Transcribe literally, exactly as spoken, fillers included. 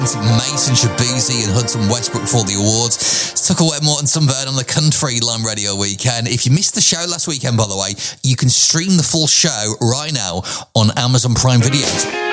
Mason Shabuzi and Hudson Westbrook for the awards. It's Tucker Wetmore and Sunburn on the Country Line Radio Weekend. If you missed the show last weekend, by the way, you can stream the full show right now on Amazon Prime Video.